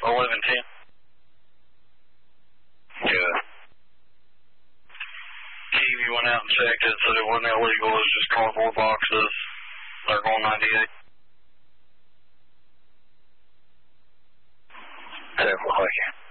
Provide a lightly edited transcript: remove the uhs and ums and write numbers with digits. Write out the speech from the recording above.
1110. Yeah. Keevy went out and checked it, said it wasn't illegal, it was just cardboard boxes. They're going 98. 10-4, thank you.